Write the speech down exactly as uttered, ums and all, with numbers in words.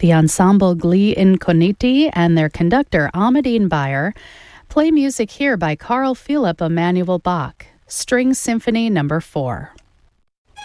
The ensemble Gli Incogniti and their conductor Amadine Bayer play music here by Carl Philipp Emanuel Bach, String Symphony Number four.